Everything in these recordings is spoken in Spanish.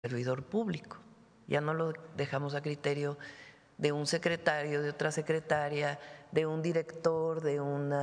servidor público. Ya no lo dejamos a criterio de un secretario, de otra secretaria, de un director, de un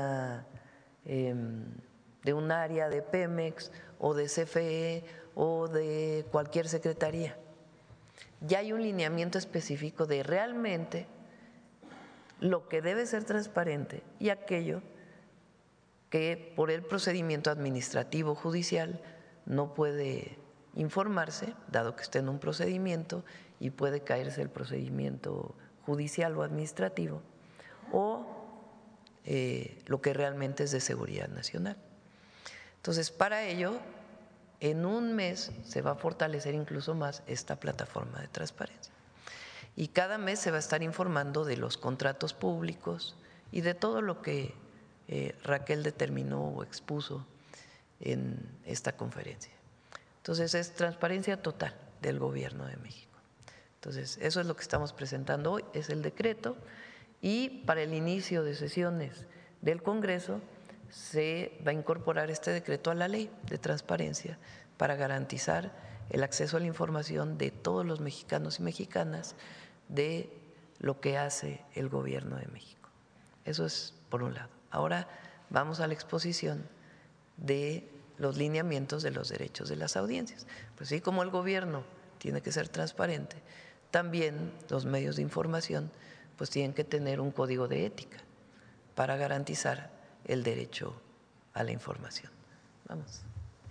área de Pemex o de CFE o de cualquier secretaría. Ya hay un lineamiento específico de realmente lo que debe ser transparente y aquello que por el procedimiento administrativo judicial no puede informarse, dado que esté en un procedimiento y puede caerse el procedimiento judicial o administrativo, o lo que realmente es de seguridad nacional. Entonces, para ello, en un mes se va a fortalecer incluso más esta plataforma de transparencia. Y cada mes se va a estar informando de los contratos públicos y de todo lo que Raquel determinó o expuso en esta conferencia. Entonces, es transparencia total del Gobierno de México. Entonces, eso es lo que estamos presentando hoy, es el decreto, y para el inicio de sesiones del Congreso se va a incorporar este decreto a la ley de transparencia para garantizar el acceso a la información de todos los mexicanos y mexicanas de lo que hace el Gobierno de México. Eso es por un lado. Ahora vamos a la exposición de los lineamientos de los derechos de las audiencias. Pues así como el gobierno tiene que ser transparente, también los medios de información pues tienen que tener un código de ética para garantizar el derecho a la información. Vamos.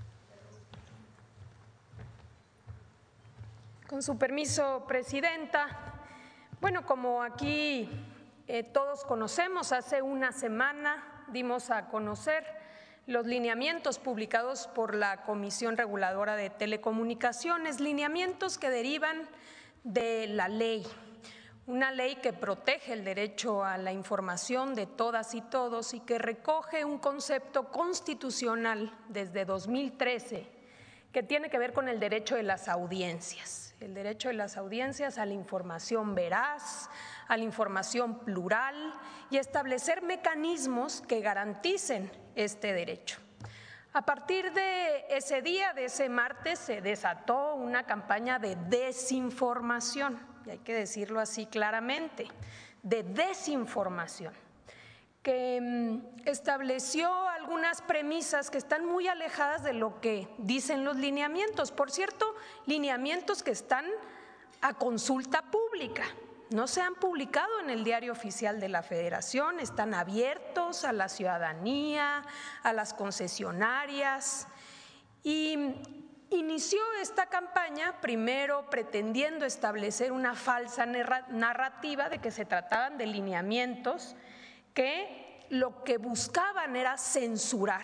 Con su permiso, presidenta. Bueno, como aquí todos conocemos, hace una semana dimos a conocer los lineamientos publicados por la Comisión Reguladora de Telecomunicaciones, lineamientos que derivan de la ley, una ley que protege el derecho a la información de todas y todos y que recoge un concepto constitucional desde 2013 que tiene que ver con el derecho de las audiencias, el derecho de las audiencias a la información veraz, a la información plural y establecer mecanismos que garanticen este derecho. A partir de ese día, de ese martes, se desató una campaña de desinformación, y hay que decirlo así claramente, de desinformación, que estableció algunas premisas que están muy alejadas de lo que dicen los lineamientos. Por cierto, lineamientos que están a consulta pública, no se han publicado en el Diario Oficial de la Federación, están abiertos a la ciudadanía, a las concesionarias, y inició esta campaña primero pretendiendo establecer una falsa narrativa de que se trataban de lineamientos que lo que buscaban era censurar,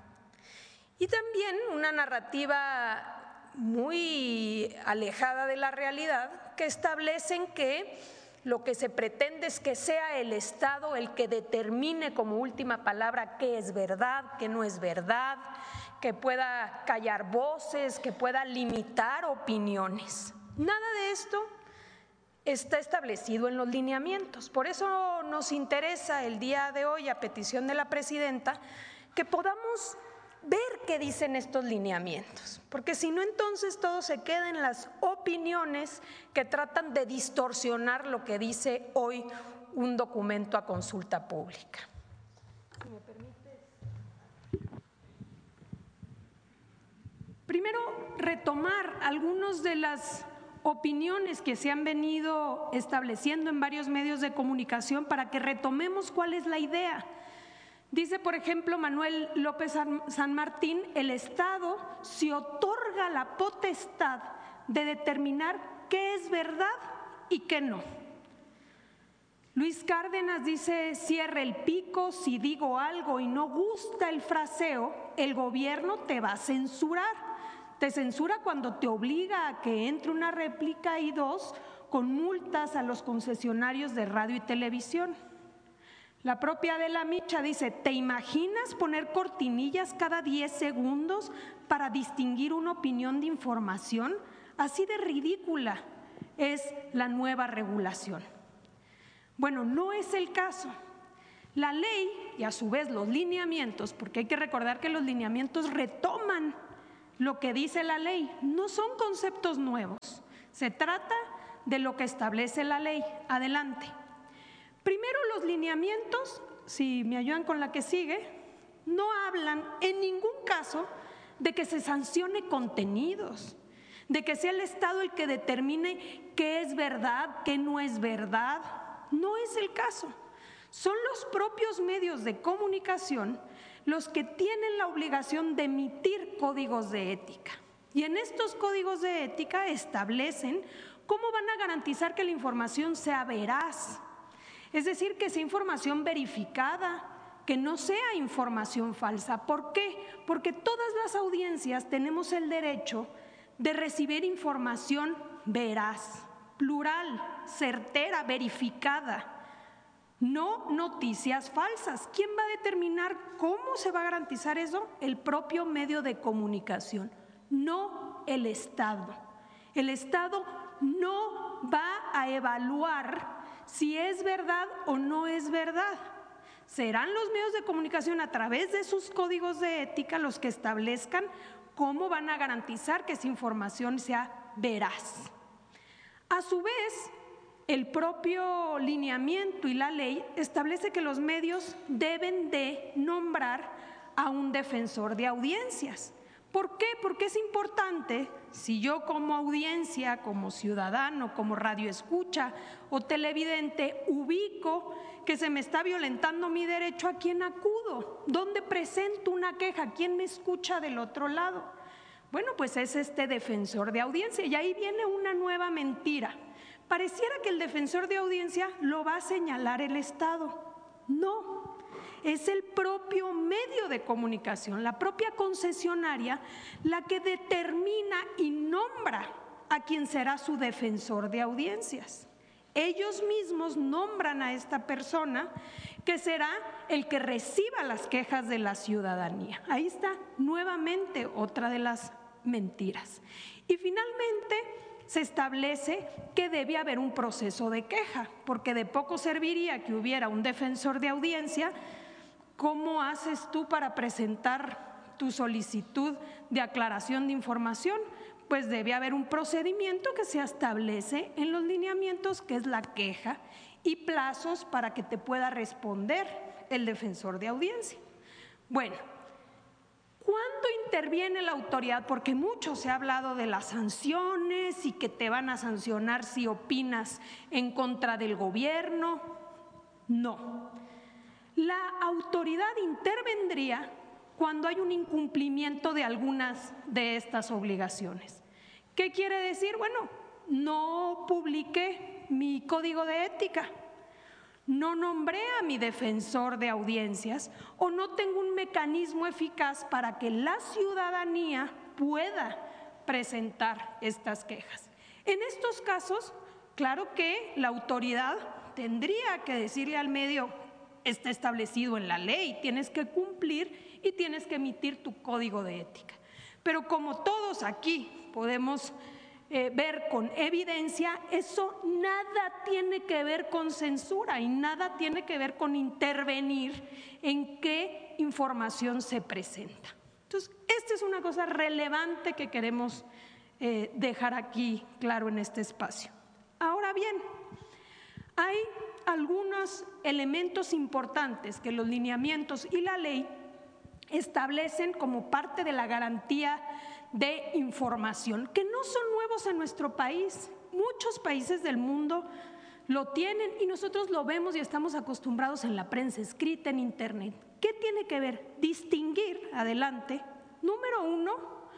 y también una narrativa muy alejada de la realidad que establecen que lo que se pretende es que sea el Estado el que determine como última palabra qué es verdad, qué no es verdad, que pueda callar voces, que pueda limitar opiniones. Nada de esto está establecido en los lineamientos. Por eso nos interesa el día de hoy, a petición de la presidenta, que podamos ver qué dicen estos lineamientos, porque si no, entonces todo se queda en las opiniones que tratan de distorsionar lo que dice hoy un documento a consulta pública. Si me permites. Primero, retomar algunas de las opiniones que se han venido estableciendo en varios medios de comunicación para que retomemos cuál es la idea. Dice, por ejemplo, Manuel López San Martín, el Estado se otorga la potestad de determinar qué es verdad y qué no. Luis Cárdenas dice, cierra el pico, si digo algo y no gusta el fraseo, el gobierno te va a censurar. Te censura cuando te obliga a que entre una réplica y dos con multas a los concesionarios de radio y televisión. La propia Adela Micha dice, ¿te imaginas poner cortinillas cada 10 segundos para distinguir una opinión de información? Así de ridícula es la nueva regulación. Bueno, no es el caso. La ley y a su vez los lineamientos, porque hay que recordar que los lineamientos retoman lo que dice la ley, no son conceptos nuevos, se trata de lo que establece la ley. Adelante. Primero, los lineamientos, si me ayudan con la que sigue, no hablan en ningún caso de que se sancione contenidos, de que sea el Estado el que determine qué es verdad, qué no es verdad. No es el caso. Son los propios medios de comunicación los que tienen la obligación de emitir códigos de ética. Y en estos códigos de ética establecen cómo van a garantizar que la información sea veraz, es decir, que sea información verificada, que no sea información falsa. ¿Por qué? Porque todas las audiencias tenemos el derecho de recibir información veraz, plural, certera, verificada. No noticias falsas. ¿Quién va a determinar cómo se va a garantizar eso? El propio medio de comunicación, no el Estado. El Estado no va a evaluar si es verdad o no es verdad. Serán los medios de comunicación a través de sus códigos de ética los que establezcan cómo van a garantizar que esa información sea veraz. A su vez, el propio lineamiento y la ley establece que los medios deben de nombrar a un defensor de audiencias. ¿Por qué? Porque es importante, si yo como audiencia, como ciudadano, como radioescucha o televidente ubico que se me está violentando mi derecho, ¿a quién acudo? ¿Dónde presento una queja? ¿Quién me escucha del otro lado? Bueno, pues es este defensor de audiencia. Y ahí viene una nueva mentira. Pareciera que el defensor de audiencia lo va a señalar el Estado. No, es el propio medio de comunicación, la propia concesionaria, la que determina y nombra a quien será su defensor de audiencias. Ellos mismos nombran a esta persona que será el que reciba las quejas de la ciudadanía. Ahí está nuevamente otra de las mentiras. Y finalmente se establece que debe haber un proceso de queja, porque de poco serviría que hubiera un defensor de audiencia. ¿Cómo haces tú para presentar tu solicitud de aclaración de información? Pues debe haber un procedimiento que se establece en los lineamientos, que es la queja, y plazos para que te pueda responder el defensor de audiencia. Bueno, ¿cuándo interviene la autoridad? Porque mucho se ha hablado de las sanciones y que te van a sancionar si opinas en contra del gobierno. No. La autoridad intervendría cuando hay un incumplimiento de algunas de estas obligaciones. ¿Qué quiere decir? Bueno, no publiqué mi código de ética, no nombré a mi defensor de audiencias o no tengo un mecanismo eficaz para que la ciudadanía pueda presentar estas quejas. En estos casos, claro que la autoridad tendría que decirle al medio: está establecido en la ley, tienes que cumplir y tienes que emitir tu código de ética. Pero como todos aquí podemos ver con evidencia, eso nada tiene que ver con censura y nada tiene que ver con intervenir en qué información se presenta. Entonces, esta es una cosa relevante que queremos dejar aquí claro en este espacio. Ahora bien, hay algunos elementos importantes que los lineamientos y la ley establecen como parte de la garantía de información, que no son nuevos en nuestro país. Muchos países del mundo lo tienen y nosotros lo vemos y estamos acostumbrados en la prensa escrita, en internet. ¿Qué tiene que ver? Distinguir, adelante, número uno,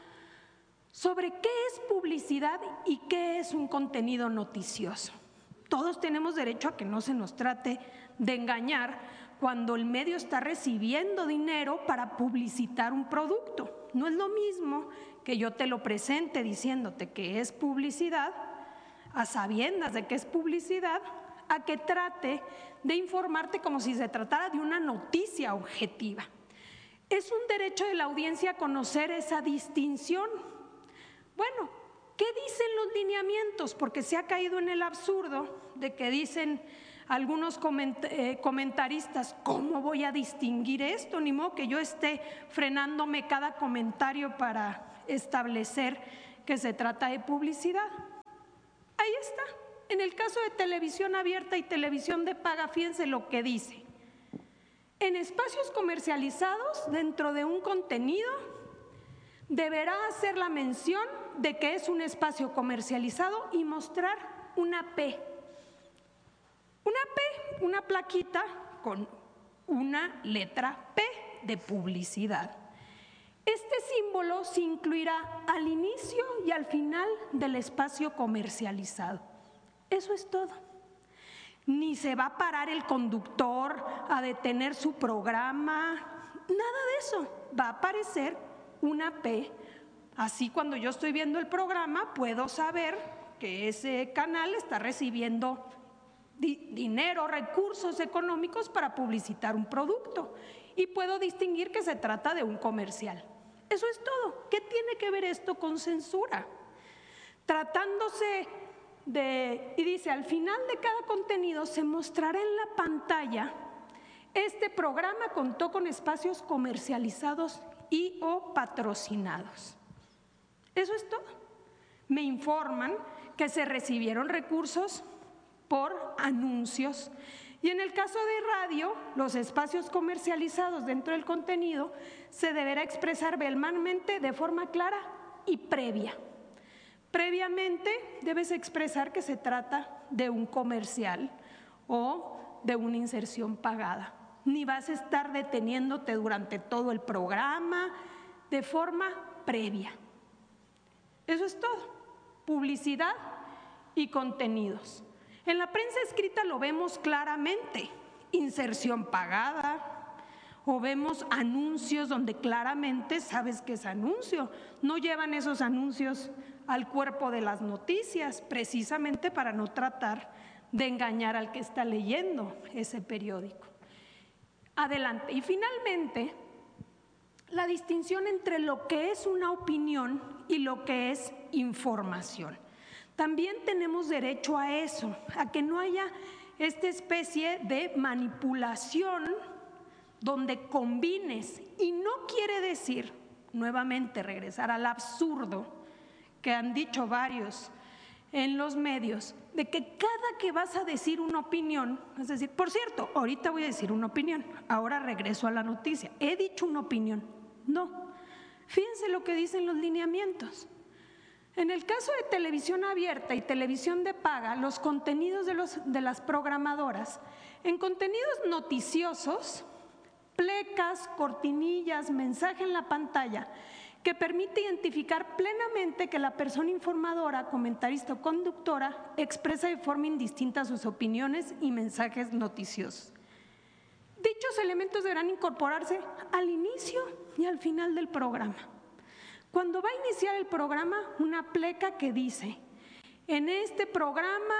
sobre qué es publicidad y qué es un contenido noticioso. Todos tenemos derecho a que no se nos trate de engañar cuando el medio está recibiendo dinero para publicitar un producto. No es lo mismo que yo te lo presente diciéndote que es publicidad, a sabiendas de que es publicidad, a que trate de informarte como si se tratara de una noticia objetiva. Es un derecho de la audiencia conocer esa distinción. Bueno, ¿qué dicen los lineamientos? Porque se ha caído en el absurdo de que dicen algunos comentaristas: ¿cómo voy a distinguir esto? Ni modo que yo esté frenándome cada comentario para establecer que se trata de publicidad. Ahí está. En el caso de televisión abierta y televisión de paga, fíjense lo que dice. En espacios comercializados, dentro de un contenido, deberá hacer la mención de que es un espacio comercializado y mostrar una P. Una P, una plaquita con una letra P de publicidad. Este símbolo se incluirá al inicio y al final del espacio comercializado. Eso es todo. Ni se va a parar el conductor a detener su programa, nada de eso. Va a aparecer una P. Así cuando yo estoy viendo el programa puedo saber que ese canal está recibiendo dinero, recursos económicos para publicitar un producto y puedo distinguir que se trata de un comercial. Eso es todo. ¿Qué tiene que ver esto con censura? Tratándose de, y dice, al final de cada contenido se mostrará en la pantalla: este programa contó con espacios comercializados y o patrocinados. Eso es todo. Me informan que se recibieron recursos por anuncios. Y en el caso de radio, los espacios comercializados dentro del contenido se deberá expresar verbalmente de forma clara y previa. Previamente debes expresar que se trata de un comercial o de una inserción pagada. Ni vas a estar deteniéndote durante todo el programa, de forma previa. Eso es todo. Publicidad y contenidos. En la prensa escrita lo vemos claramente, inserción pagada, o vemos anuncios donde claramente sabes que es anuncio. No llevan esos anuncios al cuerpo de las noticias, precisamente para no tratar de engañar al que está leyendo ese periódico. Adelante. Y finalmente, la distinción entre lo que es una opinión y lo que es información. También tenemos derecho a eso, a que no haya esta especie de manipulación donde combines, y no quiere decir, nuevamente regresar al absurdo que han dicho varios en los medios, de que cada que vas a decir una opinión, es decir, por cierto, ahorita voy a decir una opinión, ahora regreso a la noticia, he dicho una opinión. No, fíjense lo que dicen los lineamientos. En el caso de televisión abierta y televisión de paga, los contenidos de las programadoras, en contenidos noticiosos, plecas, cortinillas, mensaje en la pantalla, que permite identificar plenamente que la persona informadora, comentarista o conductora expresa de forma indistinta sus opiniones y mensajes noticiosos. Dichos elementos deberán incorporarse al inicio y al final del programa. Cuando va a iniciar el programa, una pleca que dice: en este programa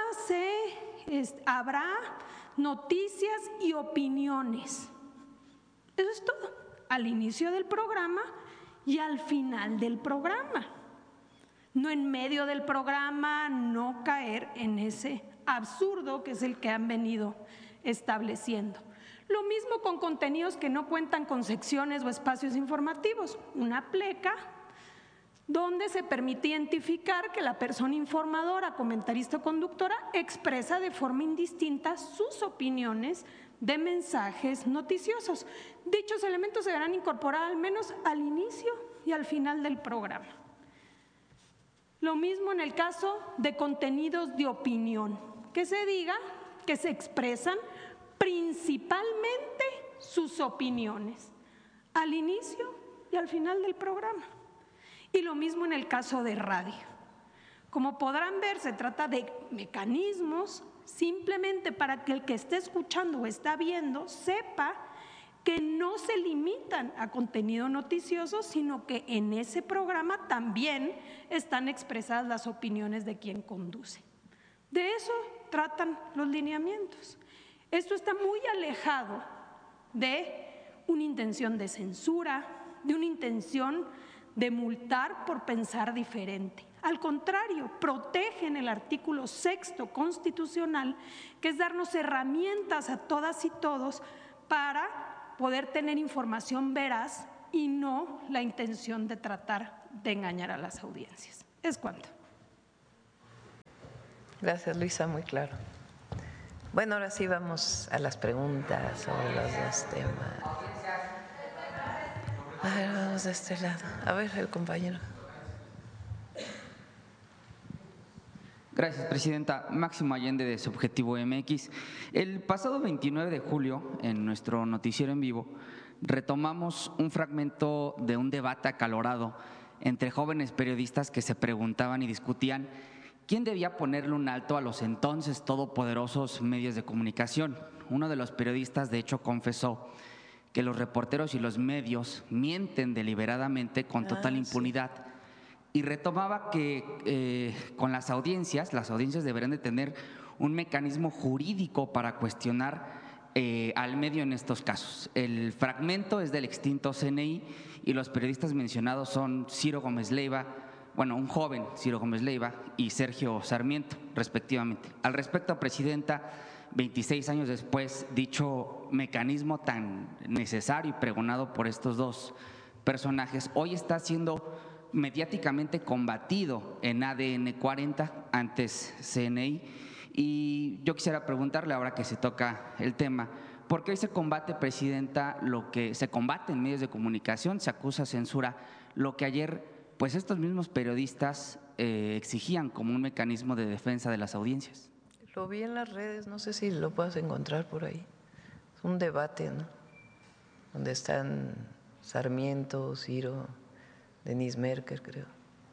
habrá noticias y opiniones. Eso es todo, al inicio del programa y al final del programa. No en medio del programa, no caer en ese absurdo que es el que han venido estableciendo. Lo mismo con contenidos que no cuentan con secciones o espacios informativos. Una pleca donde se permite identificar que la persona informadora, comentarista o conductora expresa de forma indistinta sus opiniones de mensajes noticiosos. Dichos elementos se deberán incorporar al menos al inicio y al final del programa. Lo mismo en el caso de contenidos de opinión, que se diga que se expresan principalmente sus opiniones al inicio y al final del programa. Y lo mismo en el caso de radio. Como podrán ver, se trata de mecanismos simplemente para que el que esté escuchando o está viendo sepa que no se limitan a contenido noticioso, sino que en ese programa también están expresadas las opiniones de quien conduce. De eso tratan los lineamientos. Esto está muy alejado de una intención de censura, de una intención de multar por pensar diferente. Al contrario, protegen el artículo 6º constitucional, que es darnos herramientas a todas y todos para poder tener información veraz y no la intención de tratar de engañar a las audiencias. Es cuanto. Gracias, Luisa, muy claro. Bueno, ahora sí vamos a las preguntas sobre los dos temas. A ver, vamos de este lado. A ver, el compañero. Gracias, presidenta. Máximo Allende, de Subjetivo MX. El pasado 29 de julio, en nuestro noticiero en vivo, retomamos un fragmento de un debate acalorado entre jóvenes periodistas que se preguntaban y discutían quién debía ponerle un alto a los entonces todopoderosos medios de comunicación. Uno de los periodistas, de hecho, confesó que los reporteros y los medios mienten deliberadamente con total impunidad. Sí. Y retomaba que con las audiencias deberían de tener un mecanismo jurídico para cuestionar al medio en estos casos. El fragmento es del extinto CNI y los periodistas mencionados son Ciro Gómez Leiva, un joven Ciro Gómez Leiva y Sergio Sarmiento, respectivamente. Al respecto, presidenta, 26 años después, dicho mecanismo tan necesario y pregonado por estos dos personajes, hoy está siendo mediáticamente combatido en ADN 40, antes CNI, y yo quisiera preguntarle, ahora que se toca el tema, ¿por qué hoy se combate, presidenta, lo que se combate en medios de comunicación, se acusa censura, lo que ayer pues estos mismos periodistas exigían como un mecanismo de defensa de las audiencias? Lo vi en las redes, no sé si lo puedas encontrar por ahí. Es un debate, ¿no? Donde están Sarmiento, Ciro, Denise Merker, creo.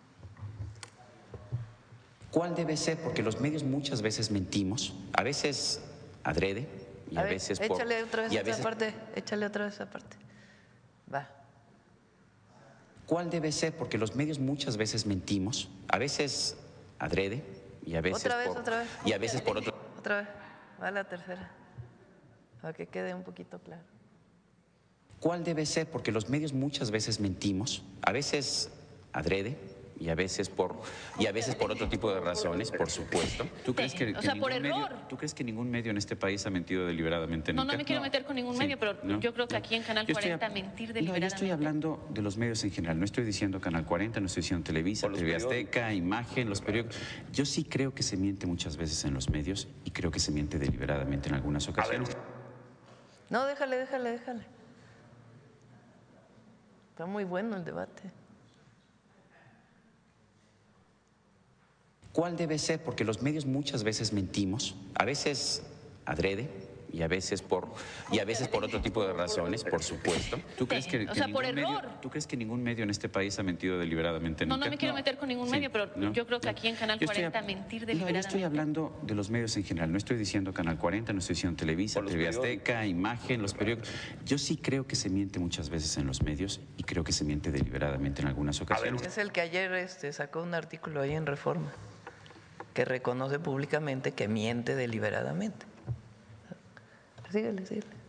¿Cuál debe ser? Porque los medios muchas veces mentimos, a veces adrede y a veces por… Échale otra vez esa parte, échale otra vez esa parte. Va. ¿Cuál debe ser? Porque los medios muchas veces mentimos, a veces adrede y a veces otra vez. Y a veces por otro… Otra vez, va la tercera, para que quede un poquito claro. ¿Cuál debe ser? Porque los medios muchas veces mentimos, a veces adrede y a veces por otro tipo de razones, por supuesto. ¿Tú crees que por error? ¿Tú crees que ningún medio en este país ha mentido deliberadamente? No me quiero meter con ningún medio, pero yo creo que aquí en Canal 40 mentir deliberadamente… No, yo estoy hablando de los medios en general, no estoy diciendo Canal 40, no estoy diciendo Televisa, TV Azteca, Imagen, los periódicos. Yo sí creo que se miente muchas veces en los medios y creo que se miente deliberadamente en algunas ocasiones. No, déjale. Está muy bueno el debate. ¿Cuál debe ser? Porque los medios muchas veces mentimos, a veces adrede y a veces por otro tipo de razones, por supuesto. ¿Tú crees que por error? ¿Tú crees que ningún medio en este país ha mentido deliberadamente? No me quiero meter con ningún medio, pero yo creo que aquí en Canal 40 mentir deliberadamente… No, yo estoy hablando de los medios en general, no estoy diciendo Canal 40, no estoy diciendo Televisa, TV Azteca, Imagen, los periódicos. Yo sí creo que se miente muchas veces en los medios y creo que se miente deliberadamente en algunas ocasiones. Es el que ayer sacó un artículo ahí en Reforma que reconoce públicamente que miente deliberadamente. Síguele.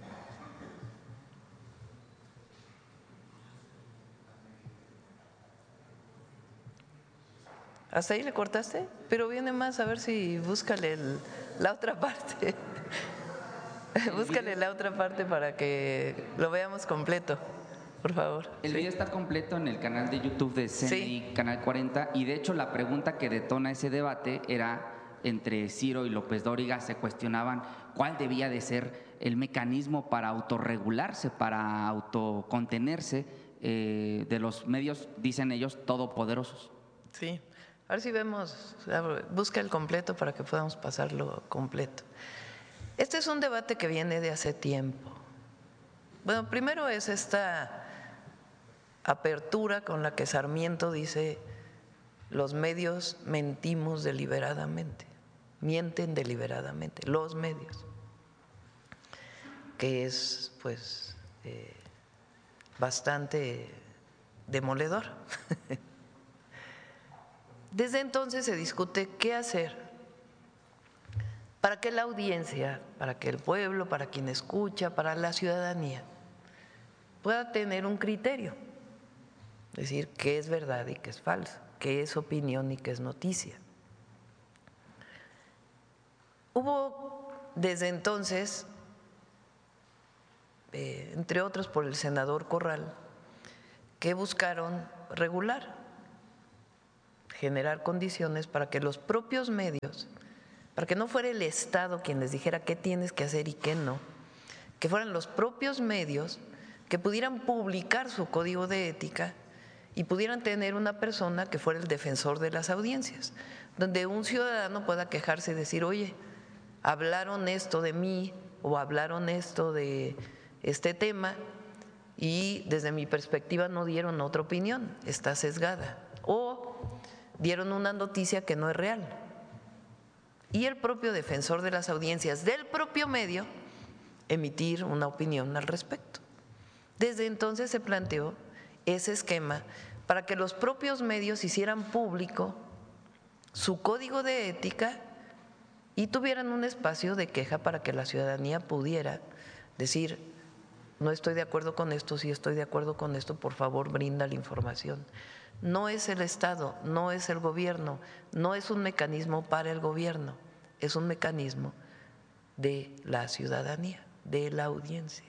¿Hasta ahí le cortaste? Pero viene más, a ver si búscale la otra parte. Búscale la otra parte para que lo veamos completo, por favor. El video está completo en el canal de YouTube de CNI, Canal 40, y de hecho la pregunta que detona ese debate era entre Ciro y López Dóriga, se cuestionaban cuál debía de ser el mecanismo para autorregularse, para autocontenerse de los medios, dicen ellos, todopoderosos. Sí, a ver si vemos, busca el completo para que podamos pasarlo completo. Este es un debate que viene de hace tiempo. Bueno, primero es esta apertura con la que Sarmiento dice los medios mentimos deliberadamente, mienten deliberadamente, los medios, que es pues bastante demoledor. Desde entonces se discute qué hacer para que la audiencia, para que el pueblo, para quien escucha, para la ciudadanía pueda tener un criterio, es decir, qué es verdad y qué es falso, qué es opinión y qué es noticia. Hubo desde entonces, entre otros por el senador Corral, que buscaron regular generar condiciones para que los propios medios, para que no fuera el Estado quien les dijera qué tienes que hacer y qué no, que fueran los propios medios que pudieran publicar su código de ética y pudieran tener una persona que fuera el defensor de las audiencias, donde un ciudadano pueda quejarse y decir, oye, hablaron esto de mí o hablaron esto de este tema y desde mi perspectiva no dieron otra opinión, está sesgada, o dieron una noticia que no es real. Y el propio defensor de las audiencias del propio medio emitir una opinión al respecto. Desde entonces se planteó ese esquema para que los propios medios hicieran público su código de ética y tuvieran un espacio de queja para que la ciudadanía pudiera decir, no estoy de acuerdo con esto, sí estoy de acuerdo con esto, por favor brinda la información. No es el Estado, no es el gobierno, no es un mecanismo para el gobierno, es un mecanismo de la ciudadanía, de la audiencia.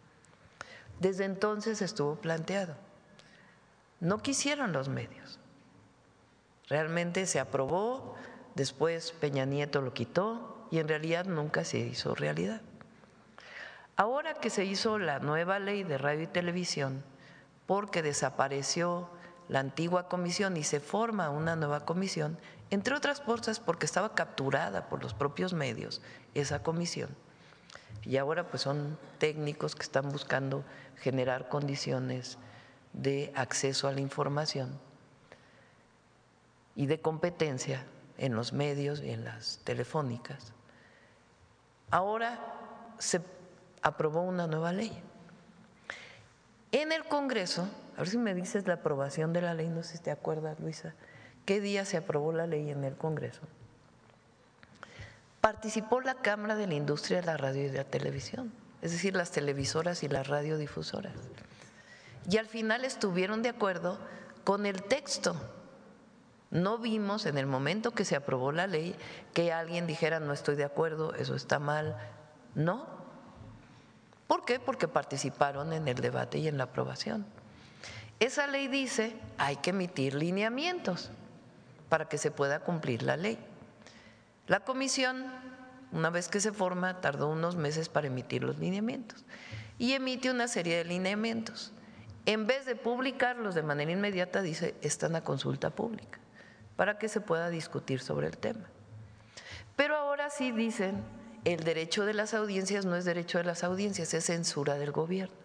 Desde entonces estuvo planteado. No quisieron los medios. Realmente se aprobó, después Peña Nieto lo quitó y en realidad nunca se hizo realidad. Ahora que se hizo la nueva ley de radio y televisión, porque desapareció la antigua comisión y se forma una nueva comisión, entre otras cosas porque estaba capturada por los propios medios esa comisión. Y ahora pues son técnicos que están buscando generar condiciones de acceso a la información y de competencia en los medios y en las telefónicas. Ahora se aprobó una nueva ley. En el Congreso, a ver si me dices la aprobación de la ley, no sé si te acuerdas, Luisa, ¿qué día se aprobó la ley en el Congreso? Participó la Cámara de la Industria de la Radio y de la Televisión, es decir, las televisoras y las radiodifusoras. Y al final estuvieron de acuerdo con el texto. No vimos en el momento que se aprobó la ley que alguien dijera no estoy de acuerdo, eso está mal. No. ¿Por qué? Porque participaron en el debate y en la aprobación. Esa ley dice hay que emitir lineamientos para que se pueda cumplir la ley. La comisión, una vez que se forma, tardó unos meses para emitir los lineamientos y emite una serie de lineamientos. En vez de publicarlos de manera inmediata, dice, están a consulta pública para que se pueda discutir sobre el tema. Pero ahora sí dicen, el derecho de las audiencias no es derecho de las audiencias, es censura del gobierno.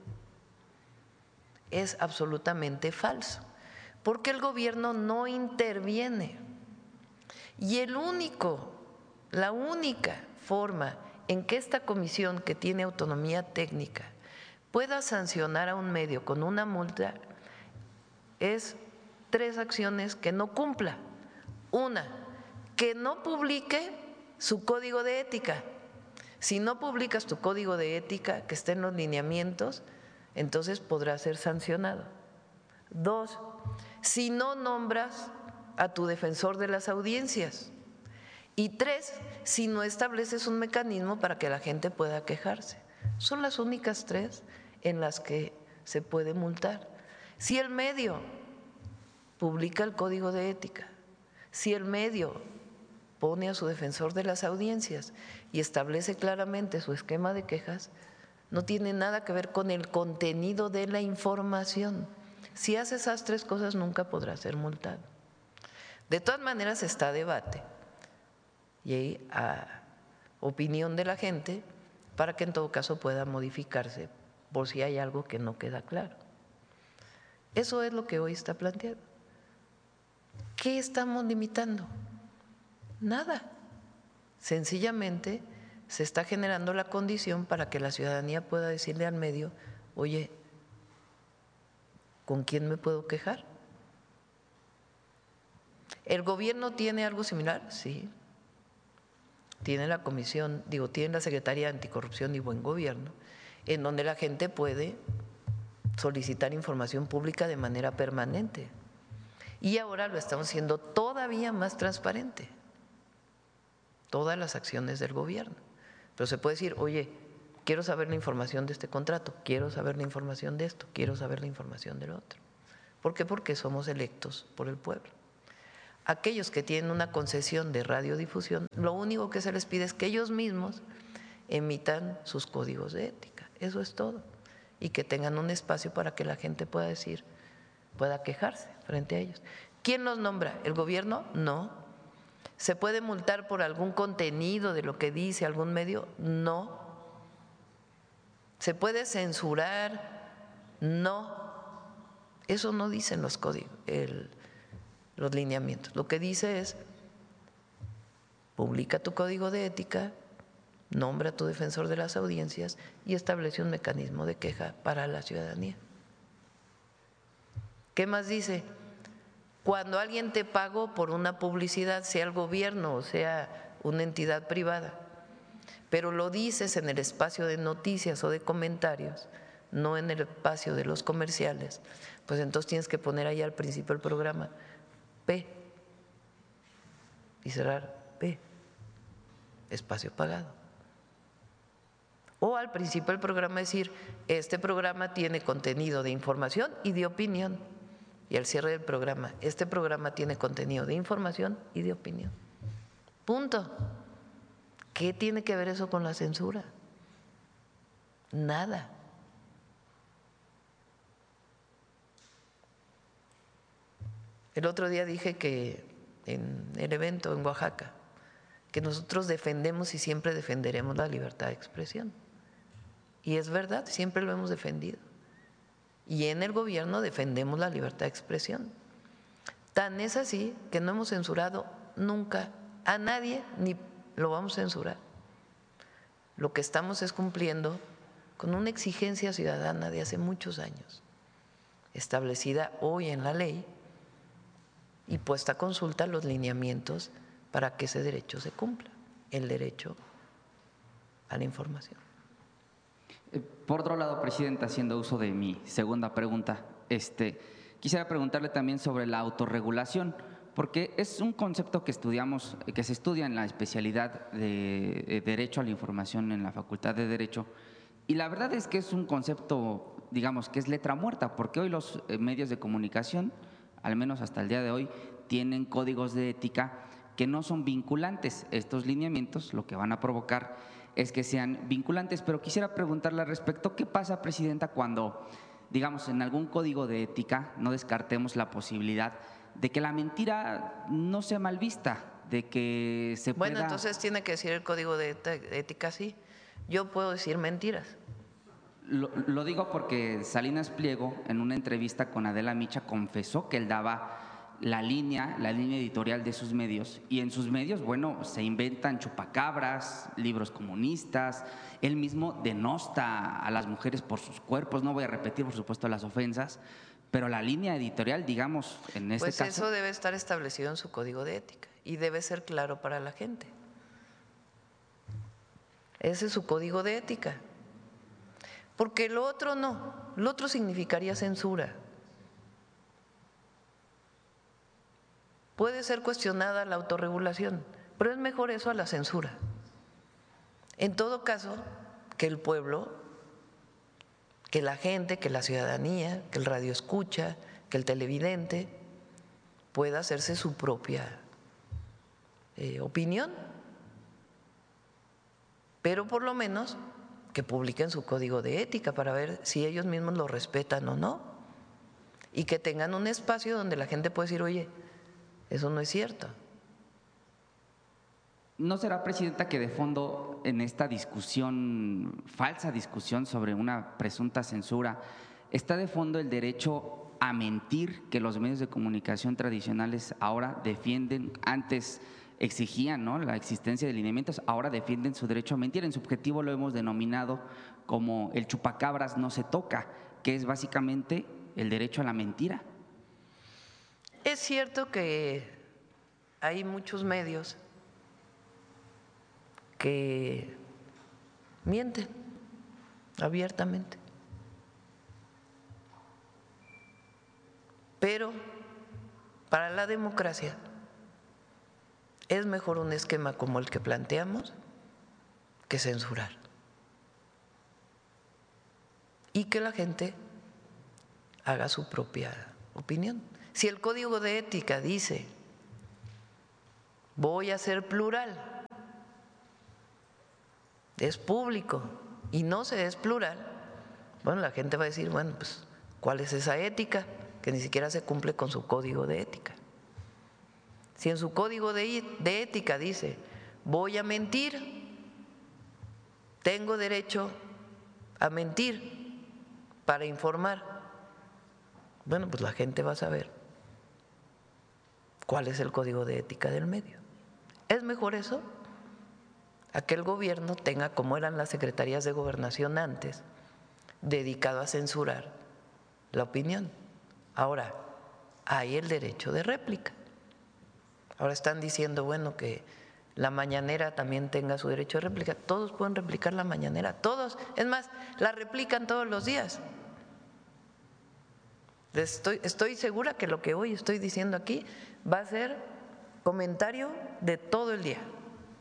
Es absolutamente falso, porque el gobierno no interviene. Y la única forma en que esta comisión, que tiene autonomía técnica, pueda sancionar a un medio con una multa es 3 acciones que no cumpla. Una, que no publique su código de ética. Si no publicas tu código de ética, que esté en los lineamientos, entonces podrá ser sancionado. 2, si no nombras a tu defensor de las audiencias. Y 3, si no estableces un mecanismo para que la gente pueda quejarse. Son las únicas 3 en las que se puede multar. Si el medio publica el código de ética, si el medio pone a su defensor de las audiencias y establece claramente su esquema de quejas, no tiene nada que ver con el contenido de la información. Si hace esas 3 cosas nunca podrá ser multado. De todas maneras está a debate y a opinión de la gente para que en todo caso pueda modificarse por si hay algo que no queda claro. Eso es lo que hoy está planteado. ¿Qué estamos limitando? Nada. Sencillamente se está generando la condición para que la ciudadanía pueda decirle al medio, oye, ¿con quién me puedo quejar? ¿El gobierno tiene algo similar? Sí. Tiene la comisión, tiene la Secretaría de Anticorrupción y Buen Gobierno, en donde la gente puede solicitar información pública de manera permanente. Y ahora lo estamos haciendo todavía más transparente, todas las acciones del gobierno. Pero se puede decir, oye, quiero saber la información de este contrato, quiero saber la información de esto, quiero saber la información del otro. ¿Por qué? Porque somos electos por el pueblo. aquellos que tienen una concesión de radiodifusión, lo único que se les pide es que ellos mismos emitan sus códigos de ética. Eso es todo. Y que tengan un espacio para que la gente pueda decir, pueda quejarse frente a ellos. ¿Quién los nombra? ¿El gobierno? No. ¿Se puede multar por algún contenido de lo que dice algún medio? No. ¿Se puede censurar? No. Eso no dicen los códigos, los lineamientos. Lo que dice es, publica tu código de ética, nombra a tu defensor de las audiencias y establece un mecanismo de queja para la ciudadanía. ¿Qué más dice? Cuando alguien te pagó por una publicidad, sea el gobierno o sea una entidad privada, pero lo dices en el espacio de noticias o de comentarios, no en el espacio de los comerciales, pues entonces tienes que poner ahí al principio del programa P y cerrar P, espacio pagado. O al principio del programa decir, este programa tiene contenido de información y de opinión. Y al cierre del programa, este programa tiene contenido de información y de opinión. Punto. ¿Qué tiene que ver eso con la censura? Nada. El otro día dije que en el evento en Oaxaca, que nosotros defendemos y siempre defenderemos la libertad de expresión. Y es verdad, siempre lo hemos defendido. Y en el gobierno defendemos la libertad de expresión. Tan es así que no hemos censurado nunca a nadie, ni lo vamos a censurar. Lo que estamos es cumpliendo con una exigencia ciudadana de hace muchos años, establecida hoy en la ley y puesta a consulta los lineamientos para que ese derecho se cumpla, el derecho a la información. Por otro lado, Presidenta, haciendo uso de mi segunda pregunta, quisiera preguntarle también sobre la autorregulación, porque es un concepto que estudiamos, que se estudia en la especialidad de Derecho a la Información en la Facultad de Derecho, y la verdad es que es un concepto, digamos, que es letra muerta, porque hoy los medios de comunicación, al menos hasta el día de hoy, tienen códigos de ética que no son vinculantes. Estos lineamientos lo que van a provocar es que sean vinculantes, pero quisiera preguntarle al respecto, ¿qué pasa, Presidenta, cuando, digamos, en algún código de ética no descartemos la posibilidad de que la mentira no sea mal vista, de que se pueda… Bueno, entonces tiene que decir el código de ética así. Yo puedo decir mentiras. Lo digo porque Salinas Pliego, en una entrevista con Adela Micha, confesó que él daba la línea editorial de sus medios, y en sus medios, bueno, se inventan chupacabras, libros comunistas, él mismo denosta a las mujeres por sus cuerpos. No voy a repetir, por supuesto, las ofensas, pero la línea editorial, digamos, en este caso… Pues eso debe estar establecido en su código de ética y debe ser claro para la gente. Ese es su código de ética. Porque lo otro no, lo otro significaría censura. Puede ser cuestionada la autorregulación, pero es mejor eso a la censura. En todo caso, que el pueblo, que la gente, que la ciudadanía, que el radioescucha, que el televidente pueda hacerse su propia opinión, pero por lo menos que publiquen su código de ética para ver si ellos mismos lo respetan o no, y que tengan un espacio donde la gente puede decir, oye, eso no es cierto. ¿No será, Presidenta, que de fondo en esta discusión, falsa discusión sobre una presunta censura, está de fondo el derecho a mentir que los medios de comunicación tradicionales ahora defienden? Antes exigían, ¿no?, la existencia de lineamientos, ahora defienden su derecho a mentir. En su objetivo lo hemos denominado como el chupacabras no se toca, que es básicamente el derecho a la mentira. Es cierto que hay muchos medios que mienten abiertamente, pero para la democracia es mejor un esquema como el que planteamos que censurar, y que la gente haga su propia opinión. Si el código de ética dice voy a ser plural, es público y no se es plural, bueno, la gente va a decir, bueno, pues, ¿cuál es esa ética? Que ni siquiera se cumple con su código de ética. Si en su código de ética dice, voy a mentir, tengo derecho a mentir para informar, bueno, pues la gente va a saber cuál es el código de ética del medio. ¿Es mejor eso? A que el gobierno tenga, como eran las secretarías de gobernación antes, dedicado a censurar la opinión. Ahora, hay el derecho de réplica. Ahora están diciendo, bueno, que la mañanera también tenga su derecho de réplica. Todos pueden replicar la mañanera, todos. Es más, la replican todos los días. Estoy segura que lo que hoy estoy diciendo aquí va a ser comentario de todo el día.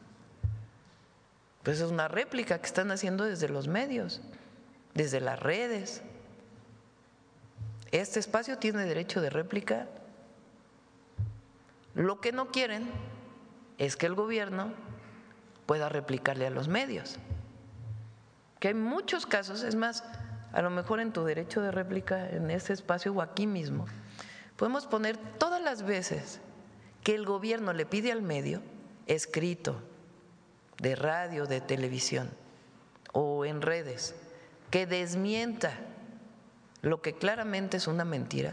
Pues es una réplica que están haciendo desde los medios, desde las redes. Este espacio tiene derecho de réplica. Lo que no quieren es que el gobierno pueda replicarle a los medios. Que hay muchos casos, es más, a lo mejor en tu derecho de réplica, en ese espacio o aquí mismo, podemos poner todas las veces que el gobierno le pide al medio, escrito, de radio, de televisión o en redes, que desmienta lo que claramente es una mentira,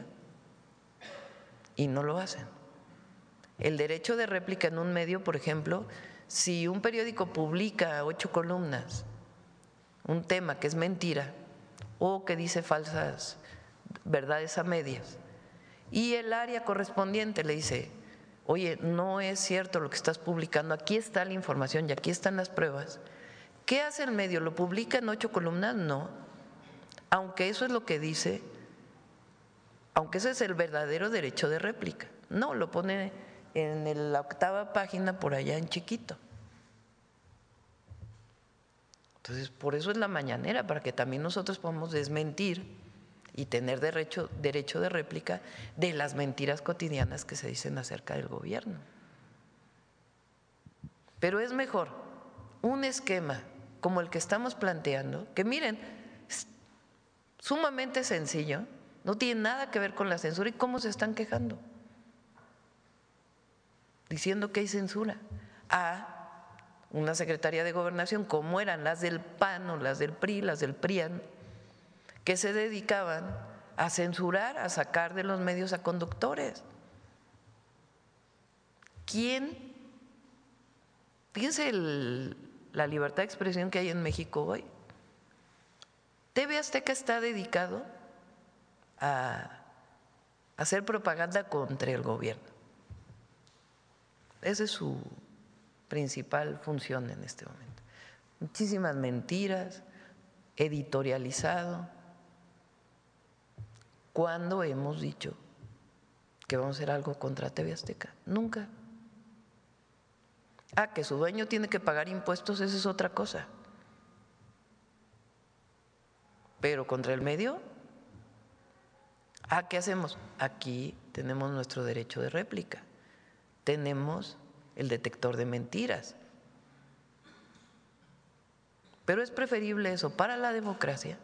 y no lo hacen. El derecho de réplica en un medio, por ejemplo, si un periódico publica 8 columnas, un tema que es mentira o que dice falsas verdades a medias, y el área correspondiente le dice, oye, no es cierto lo que estás publicando, aquí está la información y aquí están las pruebas, ¿qué hace el medio? ¿Lo publica en 8 columnas? No, aunque eso es lo que dice, aunque ese es el verdadero derecho de réplica, no, lo pone en la 8ª página por allá en chiquito. Entonces, por eso es la mañanera, para que también nosotros podamos desmentir y tener derecho de réplica de las mentiras cotidianas que se dicen acerca del gobierno. Pero es mejor un esquema como el que estamos planteando, que miren, es sumamente sencillo, no tiene nada que ver con la censura. ¿Y cómo se están quejando? Diciendo que hay censura a una secretaría de gobernación como eran las del PAN o las del PRI, las del PRIAN, que se dedicaban a censurar, a sacar de los medios a conductores. ¿Quién? Fíjense la libertad de expresión que hay en México hoy. TV Azteca está dedicado a hacer propaganda contra el gobierno. Esa es su principal función en este momento. Muchísimas mentiras, editorializado. ¿Cuándo hemos dicho que vamos a hacer algo contra TV Azteca? Nunca. Que su dueño tiene que pagar impuestos, esa es otra cosa. Pero contra el medio, ¿qué hacemos? Aquí tenemos nuestro derecho de réplica. Tenemos el detector de mentiras. Pero es preferible eso para la democracia,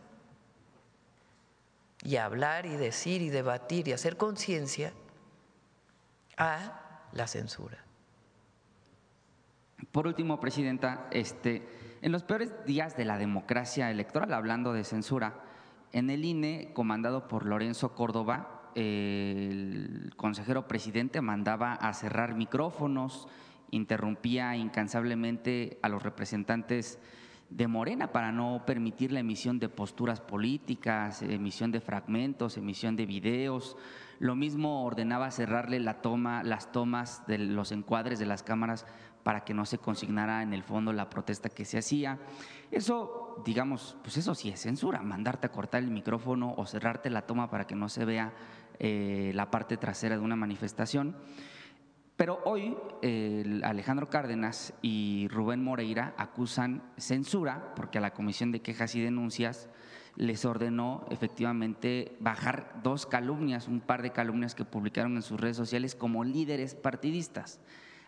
y hablar y decir y debatir y hacer conciencia, a la censura. Por último, Presidenta, en los peores días de la democracia electoral, hablando de censura, en el INE, comandado por Lorenzo Córdoba, el consejero presidente mandaba a cerrar micrófonos, interrumpía incansablemente a los representantes de Morena para no permitir la emisión de posturas políticas, emisión de fragmentos, emisión de videos. Lo mismo ordenaba cerrarle las tomas de los encuadres de las cámaras para que no se consignara en el fondo la protesta que se hacía. Eso, digamos, pues eso sí es censura, mandarte a cortar el micrófono o cerrarte la toma para que no se vea la parte trasera de una manifestación. Pero hoy Alejandro Cárdenas y Rubén Moreira acusan censura porque a la Comisión de Quejas y Denuncias les ordenó efectivamente bajar 2 calumnias, un par de calumnias que publicaron en sus redes sociales como líderes partidistas.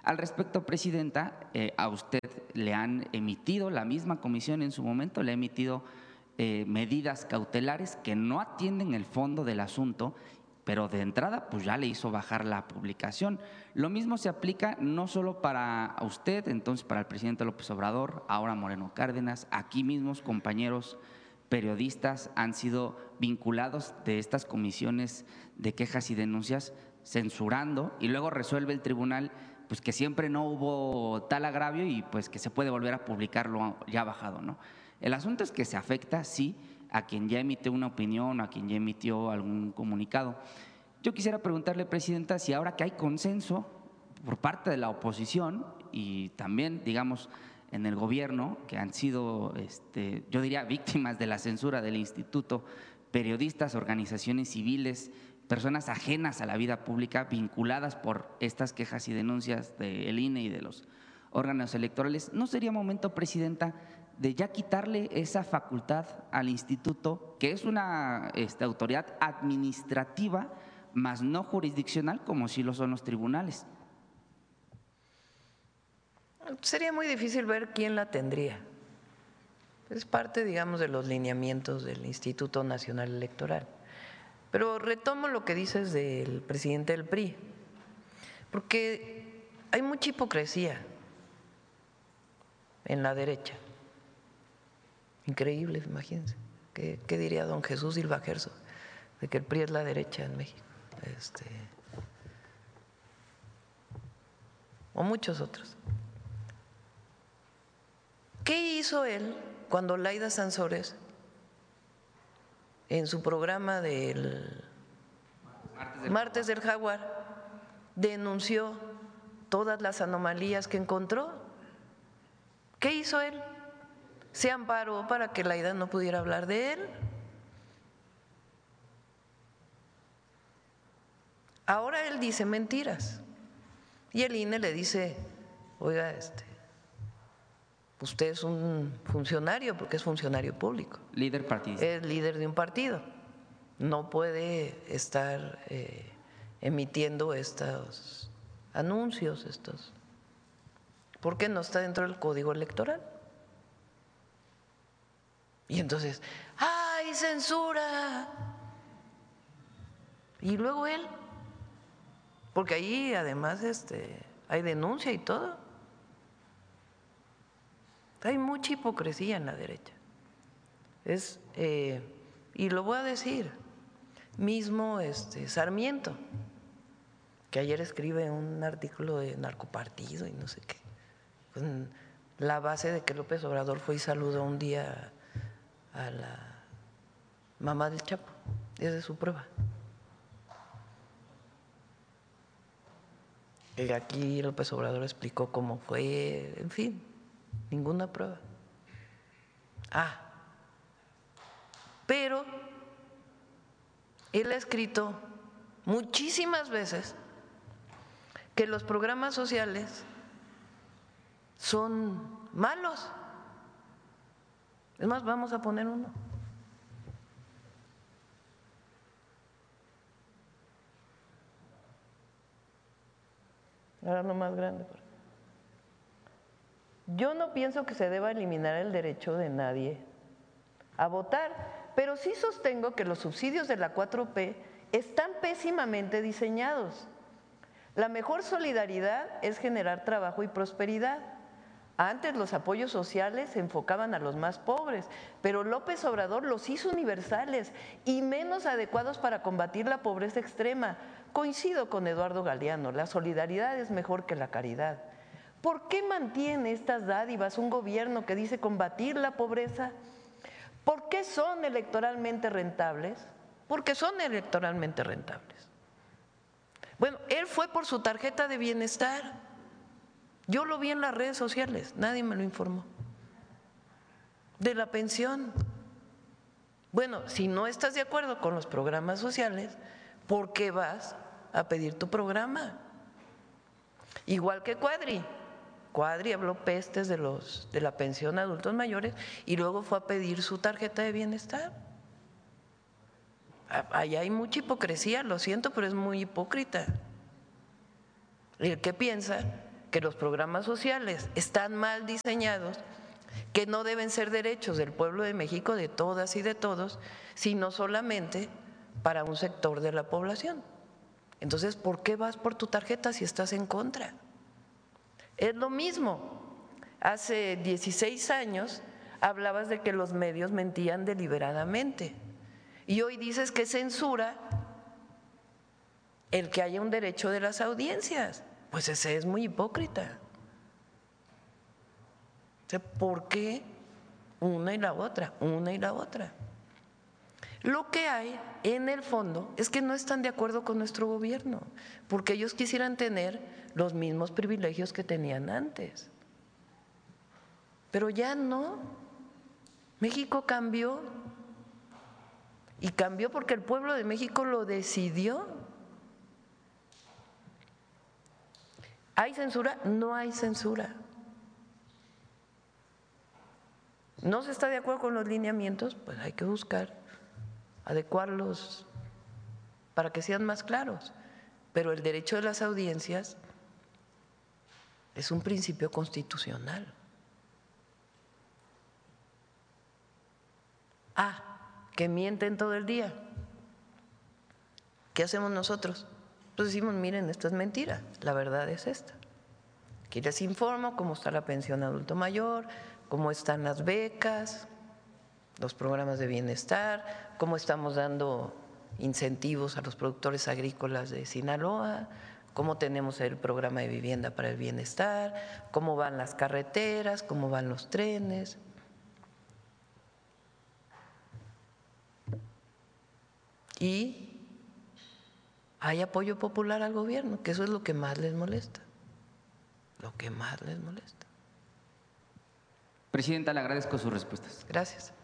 Al respecto, Presidenta, a usted le han emitido, la misma comisión en su momento le ha emitido medidas cautelares que no atienden el fondo del asunto, pero de entrada pues ya le hizo bajar la publicación. Lo mismo se aplica no solo para usted, entonces para el presidente López Obrador, ahora Moreno Cárdenas, aquí mismos compañeros periodistas han sido vinculados de estas comisiones de quejas y denuncias, censurando, y luego resuelve el tribunal pues que siempre no hubo tal agravio y pues que se puede volver a publicarlo ya bajado, ¿no? El asunto es que se afecta, sí, a quien ya emitió una opinión, a quien ya emitió algún comunicado. Yo quisiera preguntarle, Presidenta, si ahora que hay consenso por parte de la oposición y también, digamos, en el gobierno, que han sido, yo diría, víctimas de la censura del instituto, periodistas, organizaciones civiles, personas ajenas a la vida pública, vinculadas por estas quejas y denuncias del INE y de los órganos electorales, ¿no sería momento, Presidenta, de ya quitarle esa facultad al instituto, que es una autoridad administrativa, más no jurisdiccional, como sí lo son los tribunales? Sería muy difícil ver quién la tendría. Es parte, digamos, de los lineamientos del Instituto Nacional Electoral. Pero retomo lo que dices del presidente del PRI, porque hay mucha hipocresía en la derecha. Increíble, imagínense. ¿Qué diría don Jesús Silva Herzog de que el PRI es la derecha en México? O muchos otros. ¿Qué hizo él cuando Laida Sansores, en su programa del Martes del Jaguar, denunció todas las anomalías que encontró? ¿Qué hizo él? Se amparó para que Laida no pudiera hablar de él. Ahora él dice mentiras y el INE le dice, oiga, usted es un funcionario, porque es funcionario público. Líder partidista. Es líder de un partido. No puede estar emitiendo estos anuncios, porque no está dentro del código electoral. Y entonces, ¡ay, censura! Y luego él, porque ahí además hay denuncia y todo. Hay mucha hipocresía en la derecha. Y lo voy a decir, mismo Sarmiento, que ayer escribe un artículo de narcopartido y no sé qué, con la base de que López Obrador fue y saludó un día a la mamá del Chapo. Esa es su prueba. Y aquí López Obrador explicó cómo fue, en fin. Ninguna prueba. Pero él ha escrito muchísimas veces que los programas sociales son malos. Es más, vamos a poner uno. Ahora lo más grande. Yo no pienso que se deba eliminar el derecho de nadie a votar, pero sí sostengo que los subsidios de la 4P están pésimamente diseñados. La mejor solidaridad es generar trabajo y prosperidad. Antes los apoyos sociales se enfocaban a los más pobres, pero López Obrador los hizo universales y menos adecuados para combatir la pobreza extrema. Coincido con Eduardo Galeano, la solidaridad es mejor que la caridad. ¿Por qué mantiene estas dádivas un gobierno que dice combatir la pobreza? ¿Por qué son electoralmente rentables? Porque son electoralmente rentables. Bueno, él fue por su tarjeta de bienestar. Yo lo vi en las redes sociales, nadie me lo informó. De la pensión. Bueno, si no estás de acuerdo con los programas sociales, ¿por qué vas a pedir tu programa? Igual que Cuadri. Cuadri habló pestes de la pensión a adultos mayores y luego fue a pedir su tarjeta de bienestar. Allá hay mucha hipocresía, lo siento, pero es muy hipócrita. El que piensa que los programas sociales están mal diseñados, que no deben ser derechos del pueblo de México, de todas y de todos, sino solamente para un sector de la población. Entonces, ¿por qué vas por tu tarjeta si estás en contra? Es lo mismo. Hace 16 años hablabas de que los medios mentían deliberadamente y hoy dices que censura el que haya un derecho de las audiencias. Pues ese es muy hipócrita. ¿Por qué una y la otra, una y la otra? Lo que hay en el fondo es que no están de acuerdo con nuestro gobierno, porque ellos quisieran tener los mismos privilegios que tenían antes. Pero ya no. México cambió. Y cambió porque el pueblo de México lo decidió. ¿Hay censura? No hay censura. ¿No se está de acuerdo con los lineamientos? Pues hay que buscar adecuarlos para que sean más claros. Pero el derecho de las audiencias es un principio constitucional. Que mienten todo el día. ¿Qué hacemos nosotros? Pues decimos, miren, esto es mentira, la verdad es esta. Aquí les informo cómo está la pensión adulto mayor, cómo están las becas, los programas de bienestar, cómo estamos dando incentivos a los productores agrícolas de Sinaloa, cómo tenemos el programa de vivienda para el bienestar, cómo van las carreteras, cómo van los trenes. Y hay apoyo popular al gobierno, que eso es lo que más les molesta, lo que más les molesta. Presidenta, le agradezco sus respuestas. Gracias.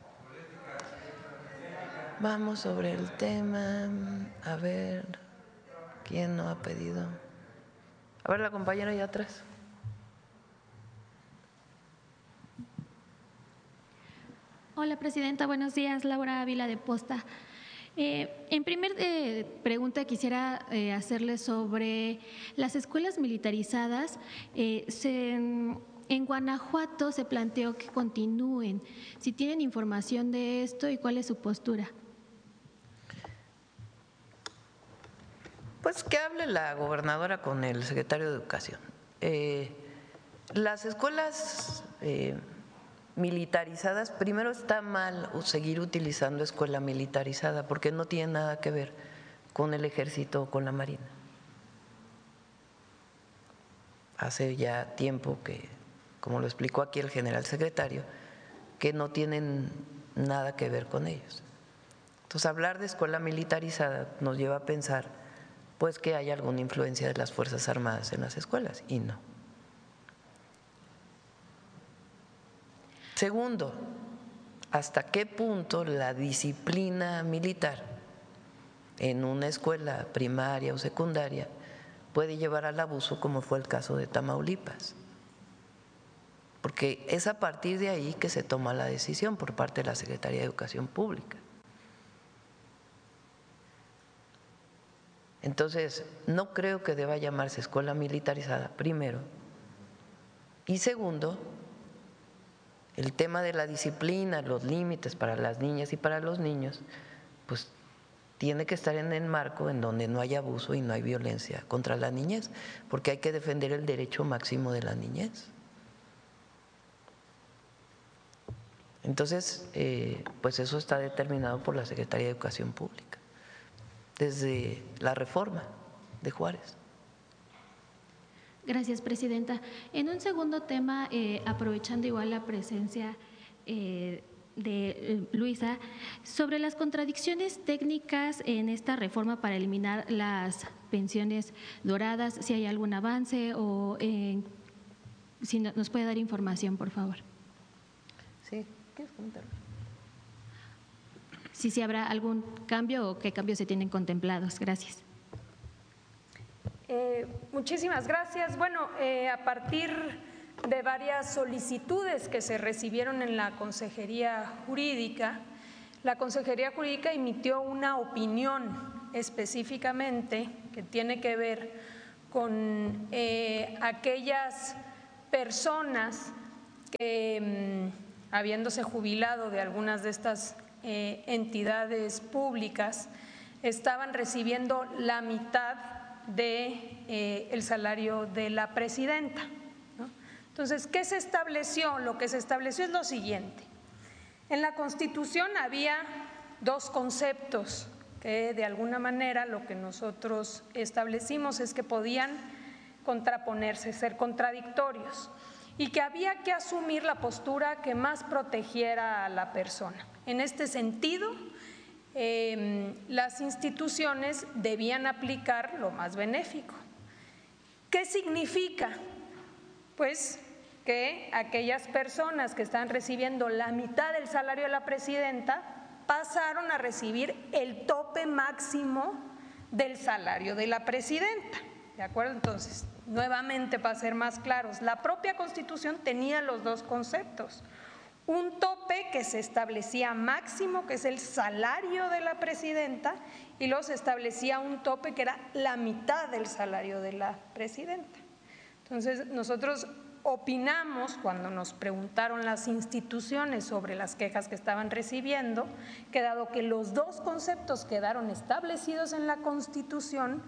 Vamos sobre el tema, a ver, ¿quién no ha pedido? A ver, la compañera allá atrás. Hola, Presidenta, buenos días, Laura Ávila de Posta. En primer pregunta quisiera hacerle sobre las escuelas militarizadas. En Guanajuato se planteó que continúen. Si tienen información de esto y cuál es su postura. Pues que hable la gobernadora con el secretario de Educación. Las escuelas militarizadas, primero está mal seguir utilizando escuela militarizada porque no tiene nada que ver con el ejército o con la marina. Hace ya tiempo que, como lo explicó aquí el general secretario, que no tienen nada que ver con ellos. Entonces, hablar de escuela militarizada nos lleva a pensar pues que hay alguna influencia de las Fuerzas Armadas en las escuelas, y no. Segundo, ¿hasta qué punto la disciplina militar en una escuela primaria o secundaria puede llevar al abuso, como fue el caso de Tamaulipas? Porque es a partir de ahí que se toma la decisión por parte de la Secretaría de Educación Pública. Entonces, no creo que deba llamarse escuela militarizada, primero. Y segundo, el tema de la disciplina, los límites para las niñas y para los niños, pues tiene que estar en el marco en donde no hay abuso y no hay violencia contra la niñez, porque hay que defender el derecho máximo de la niñez. Entonces, pues eso está determinado por la Secretaría de Educación Pública, desde la reforma de Juárez. Gracias, Presidenta. En un segundo tema, aprovechando igual la presencia de Luisa, sobre las contradicciones técnicas en esta reforma para eliminar las pensiones doradas, si hay algún avance o si nos puede dar información, por favor. Sí, ¿quieres comentarlo? Si habrá algún cambio o qué cambios se tienen contemplados. Gracias. Muchísimas gracias. Bueno, a partir de varias solicitudes que se recibieron en la Consejería Jurídica, la Consejería Jurídica emitió una opinión específicamente que tiene que ver con aquellas personas que, habiéndose jubilado de algunas de estas entidades públicas, estaban recibiendo la mitad de el salario de la presidenta, ¿no? Entonces, ¿qué se estableció? Lo que se estableció es lo siguiente. En la Constitución había dos conceptos que de alguna manera lo que nosotros establecimos es que podían contraponerse, ser contradictorios, y que había que asumir la postura que más protegiera a la persona. En este sentido, las instituciones debían aplicar lo más benéfico. ¿Qué significa? Pues que aquellas personas que están recibiendo la mitad del salario de la presidenta pasaron a recibir el tope máximo del salario de la presidenta, ¿de acuerdo? Entonces, nuevamente, para ser más claros, la propia Constitución tenía los dos conceptos: un tope que se establecía máximo, que es el salario de la presidenta, y luego se establecía un tope que era la mitad del salario de la presidenta. Entonces, nosotros opinamos, cuando nos preguntaron las instituciones sobre las quejas que estaban recibiendo, que dado que los dos conceptos quedaron establecidos en la Constitución,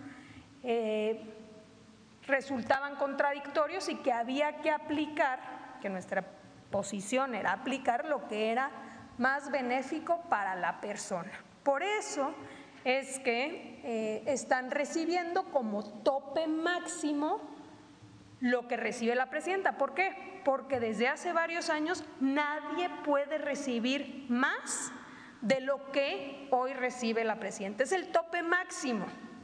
resultaban contradictorios y que había que aplicar, que nuestra posición era aplicar lo que era más benéfico para la persona. Por eso es que están recibiendo como tope máximo lo que recibe la presidenta. ¿Por qué? Porque desde hace varios años nadie puede recibir más de lo que hoy recibe la presidenta. Es el tope máximo.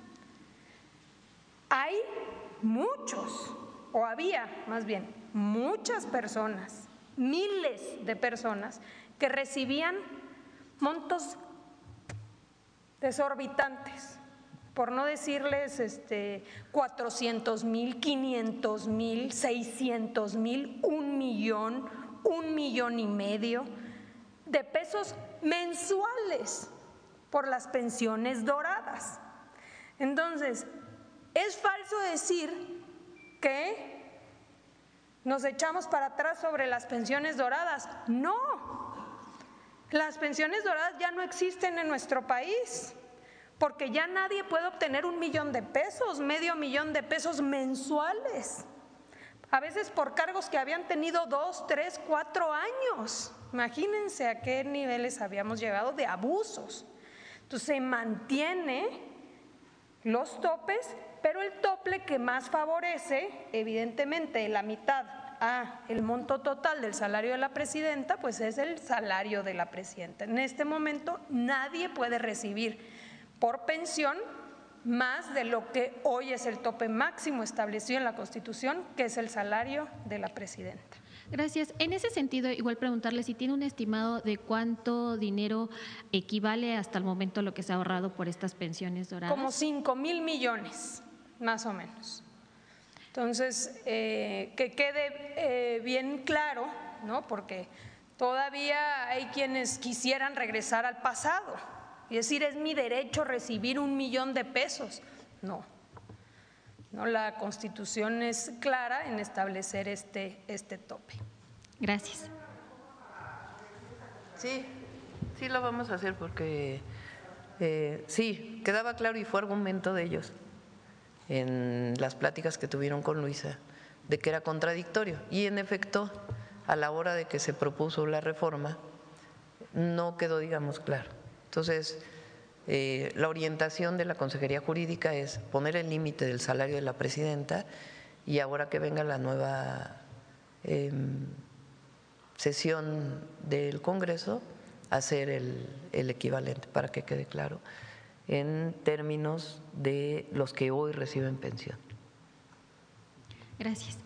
Hay muchos, o había más bien, muchas personas, miles de personas que recibían montos desorbitantes, por no decirles 400,000, 500,000, 600,000, 1,000,000, 1,500,000 de pesos mensuales por las pensiones doradas. Entonces, es falso decir que nos echamos para atrás sobre las pensiones doradas. No, las pensiones doradas ya no existen en nuestro país, porque ya nadie puede obtener 1,000,000 de pesos, 500,000 de pesos mensuales, a veces por cargos que habían tenido 2, 3, 4 años. Imagínense a qué niveles habíamos llegado de abusos. Entonces se mantiene los topes, pero el tope que más favorece, evidentemente la mitad a el monto total del salario de la presidenta, pues es el salario de la presidenta. En este momento nadie puede recibir por pensión más de lo que hoy es el tope máximo establecido en la Constitución, que es el salario de la presidenta. Gracias. En ese sentido, igual preguntarle si tiene un estimado de cuánto dinero equivale hasta el momento lo que se ha ahorrado por estas pensiones doradas. Como 5,000 millones, más o menos. Entonces, que quede bien claro, ¿no? Porque todavía hay quienes quisieran regresar al pasado y decir, es mi derecho recibir 1,000,000 de pesos. No, la Constitución es clara en establecer este tope. Gracias. Sí lo vamos a hacer porque sí, quedaba claro y fue argumento de ellos en las pláticas que tuvieron con Luisa, de que era contradictorio. Y en efecto, a la hora de que se propuso la reforma, no quedó, digamos, claro. Entonces, la orientación de la Consejería Jurídica es poner el límite del salario de la presidenta y ahora que venga la nueva sesión del Congreso, hacer el equivalente para que quede claro en términos de los que hoy reciben pensión. Gracias.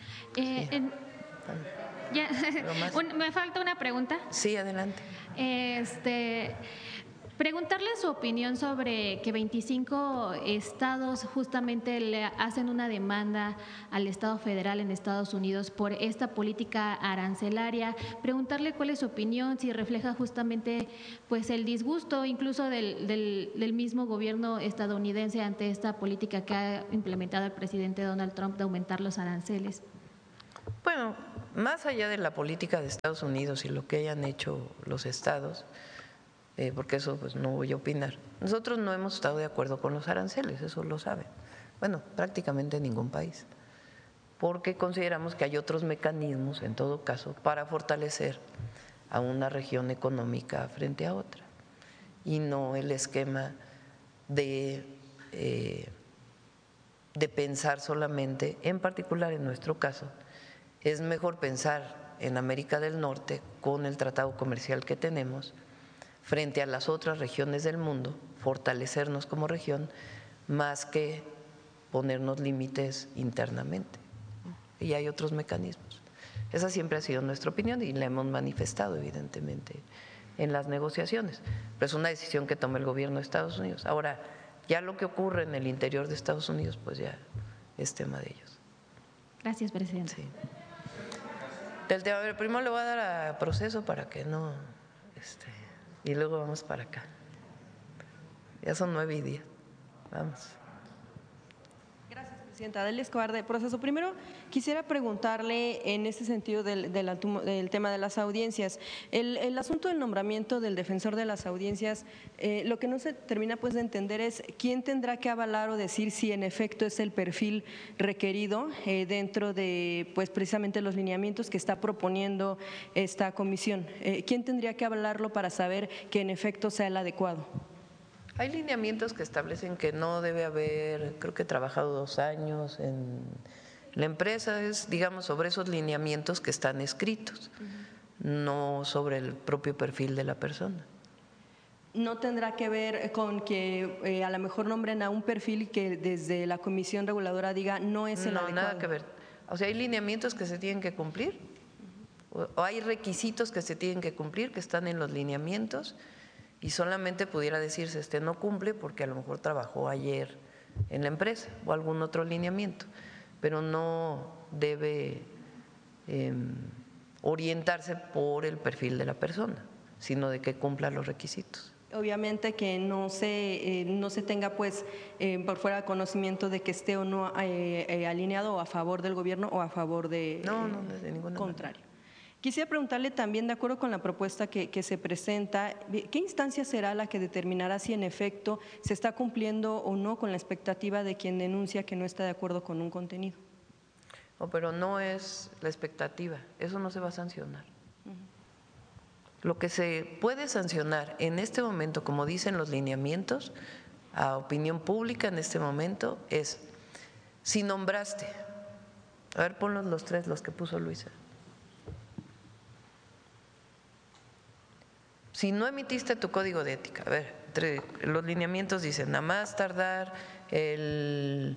Me falta una pregunta. Sí, adelante. Preguntarle su opinión sobre que 25 estados justamente le hacen una demanda al Estado federal en Estados Unidos por esta política arancelaria. Preguntarle cuál es su opinión, si refleja justamente pues el disgusto incluso del mismo gobierno estadounidense ante esta política que ha implementado el presidente Donald Trump de aumentar los aranceles. Bueno, más allá de la política de Estados Unidos y lo que hayan hecho los estados, porque eso pues no voy a opinar. Nosotros no hemos estado de acuerdo con los aranceles, eso lo saben. Bueno, prácticamente ningún país, porque consideramos que hay otros mecanismos, en todo caso, para fortalecer a una región económica frente a otra, y no el esquema de pensar solamente, en particular en nuestro caso, es mejor pensar en América del Norte con el tratado comercial que tenemos, frente a las otras regiones del mundo, fortalecernos como región, más que ponernos límites internamente. Y hay otros mecanismos. Esa siempre ha sido nuestra opinión y la hemos manifestado, evidentemente, en las negociaciones. Pero es una decisión que toma el gobierno de Estados Unidos. Ahora, ya lo que ocurre en el interior de Estados Unidos, pues ya es tema de ellos. Gracias, presidente. Sí. Del tema, a ver, primero le voy a dar a proceso para que no… y luego vamos para acá. Ya son 9:10. Vamos. Gracias, presidenta. Adelia Escobar, de Proceso. Primero, quisiera preguntarle en ese sentido del tema de las audiencias. El asunto del nombramiento del defensor de las audiencias, lo que no se termina pues de entender es quién tendrá que avalar o decir si en efecto es el perfil requerido dentro de pues precisamente los lineamientos que está proponiendo esta comisión. ¿Quién tendría que avalarlo para saber que en efecto sea el adecuado? Hay lineamientos que establecen que no debe haber, creo que he trabajado 2 años en la empresa, es digamos sobre esos lineamientos que están escritos, no sobre el propio perfil de la persona. ¿No tendrá que ver con que a lo mejor nombren a un perfil que desde la Comisión Reguladora diga no es el adecuado? No, nada que ver. O sea, hay lineamientos que se tienen que cumplir, o hay requisitos que se tienen que cumplir, que están en los lineamientos, y solamente pudiera decirse no cumple porque a lo mejor trabajó ayer en la empresa o algún otro lineamiento, pero no debe orientarse por el perfil de la persona, sino de que cumpla los requisitos. Obviamente que no se tenga pues por fuera conocimiento de que esté o no alineado o a favor del gobierno o a favor de de ninguna contrario. manera. Quisiera preguntarle también, de acuerdo con la propuesta que se presenta, ¿qué instancia será la que determinará si en efecto se está cumpliendo o no con la expectativa de quien denuncia que no está de acuerdo con un contenido? Pero no es la expectativa, eso no se va a sancionar. Lo que se puede sancionar en este momento, como dicen los lineamientos, a opinión pública en este momento, es si nombraste, a ver, ponlos los 3, los que puso Luisa. Si no emitiste tu código de ética, a ver, los lineamientos dicen, nada más tardar el,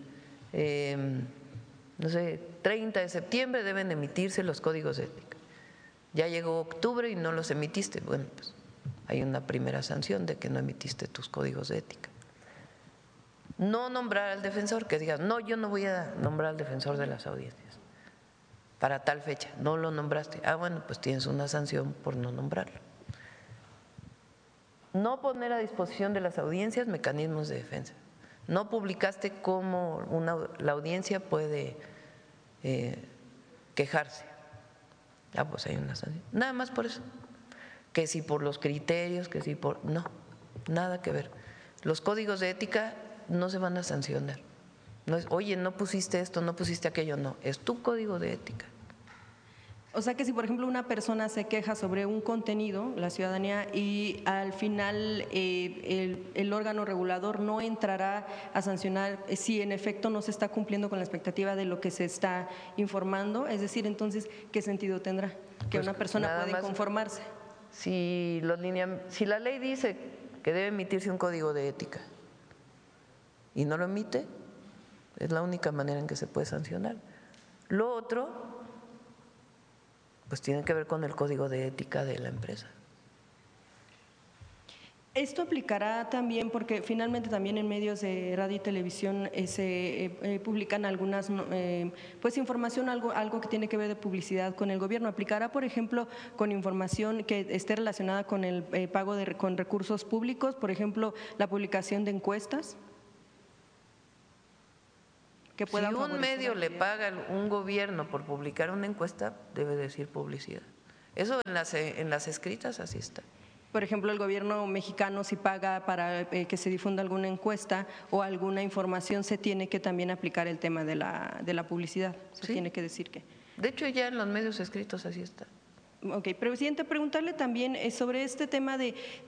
30 de septiembre deben emitirse los códigos de ética. Ya llegó octubre y no los emitiste, bueno, pues hay una primera sanción de que no emitiste tus códigos de ética. No nombrar al defensor, que digas, no, yo no voy a nombrar al defensor de las audiencias para tal fecha, no lo nombraste. Bueno, pues tienes una sanción por no nombrarlo. No poner a disposición de las audiencias mecanismos de defensa. No publicaste cómo la audiencia puede quejarse. Pues hay una sanción. Nada más por eso. Que si por los criterios, que si por… No, nada que ver. Los códigos de ética no se van a sancionar. No es, oye, no pusiste esto, no pusiste aquello, no. Es tu código de ética. O sea que si, por ejemplo, una persona se queja sobre un contenido, la ciudadanía, y al final el órgano regulador no entrará a sancionar si en efecto no se está cumpliendo con la expectativa de lo que se está informando, es decir, entonces, ¿qué sentido tendrá? Que pues una persona puede conformarse. Si la ley dice que debe emitirse un código de ética y no lo emite, es la única manera en que se puede sancionar. Lo otro… pues tiene que ver con el código de ética de la empresa. Esto aplicará también porque finalmente también en medios de radio y televisión se publican algunas pues información, algo que tiene que ver de publicidad con el gobierno. ¿Aplicará, por ejemplo, con información que esté relacionada con el pago con recursos públicos, por ejemplo, la publicación de encuestas? Que si un medio le paga a un gobierno por publicar una encuesta, debe decir publicidad. Eso en las escritas así está. Por ejemplo, el gobierno mexicano si paga para que se difunda alguna encuesta o alguna información, se tiene que también aplicar el tema de la publicidad. Se tiene que decir que… De hecho, ya en los medios escritos así está. Ok, presidente, preguntarle también sobre este tema de